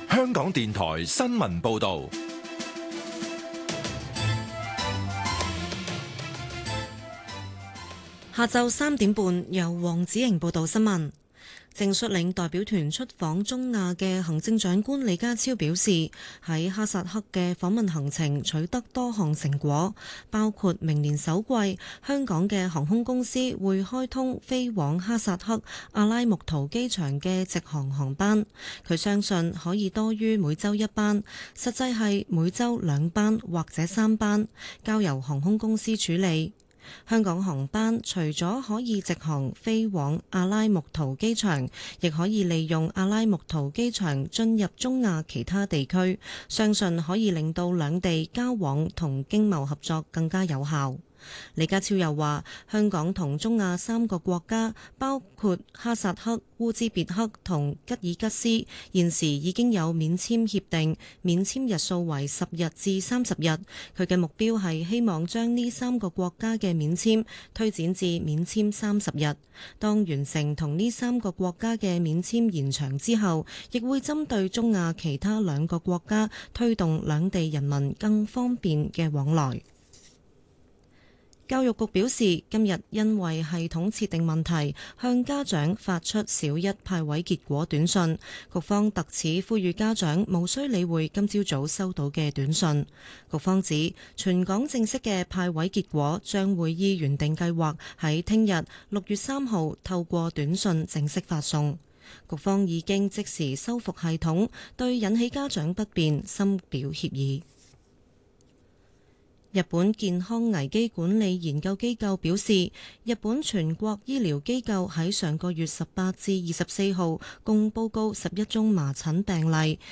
香港電台新聞報道。 下晝3點半，由黃子瑩報道新聞。正率領代表團出訪中亞嘅行政長官李家超表示，喺哈薩克嘅訪問行程取得多項成果，包括明年首季香港嘅航空公司會開通飛往哈薩克阿拉木圖機場嘅直航航班，佢相信可以多於每週1班，實際係每週2班或者3班，交由航空公司處理。香港航班除咗可以直航飛往阿拉木圖機場，亦可以利用阿拉木圖機場進入中亞其他地區，相信可以令到兩地交往同經貿合作更加有效。李家超又話，香港同中亞3個國家，包括哈薩克、烏茲別克同吉爾吉斯，現時已經有免簽協定，免簽日數為10日至30日。佢嘅目標係希望將呢3個國家嘅免簽推展至免簽30日。當完成同呢3個國家嘅免簽延長之後，亦會針對中亞其他2個國家推動兩地人民更方便嘅往來。教育局表示，今日因為系統設定問題，向家長發出小一派位結果短信。局方特此呼籲家長無需理會今朝早收到嘅短信。局方指，全港正式嘅派位結果將會依原定計劃喺聽日6月3號透過短信正式發送。局方已經即時修復系統，對引起家長不便深表歉意。日本健康危機管理研究機構表示，日本全國醫療機構喺上個月18至24號共報告11宗麻疹病例，